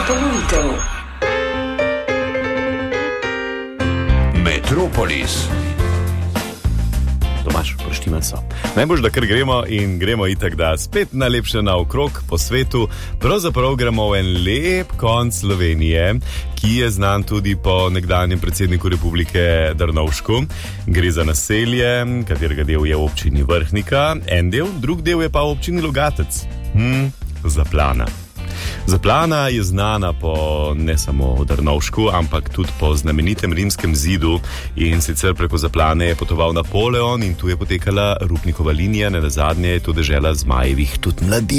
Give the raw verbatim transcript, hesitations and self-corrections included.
ponovitev. Metropolis. Tomaš, proštimen so. Najbolj, da kar gremo in gremo itak, da spet najlepše naokrog po svetu. Pravzaprav gremo v en lep konc Slovenije, ki je znan tudi po nekdanjem predsedniku republike Drnovšku. Gre za naselje, katerega del je v občini Vrhnika, en del, drug del je pa v občini Logatec. Hm, Zaplana. Zaplana je znana po ne samo Drnovšku, ampak tudi po znamenitem rimskem zidu, in sicer preko Zaplane je potoval Napoleon in tu je potekala Rupnikova linija, nenazadnje je to dežela zmajevih tudi mladin.